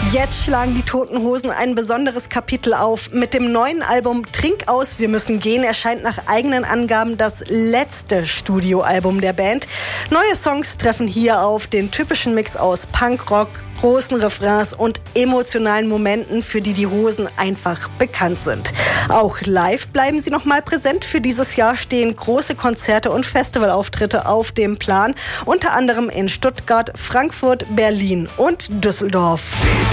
Jetzt schlagen die Toten Hosen ein besonderes Kapitel auf. Mit dem neuen Album Trink aus, wir müssen gehen erscheint nach eigenen Angaben das letzte Studioalbum der Band. Neue Songs treffen hier auf den typischen Mix aus Punkrock, großen Refrains und emotionalen Momenten, für die die Hosen einfach bekannt sind. Auch live bleiben sie nochmal präsent. Für dieses Jahr stehen große Konzerte und Festivalauftritte auf dem Plan. Unter anderem in Stuttgart, Frankfurt, Berlin und Düsseldorf.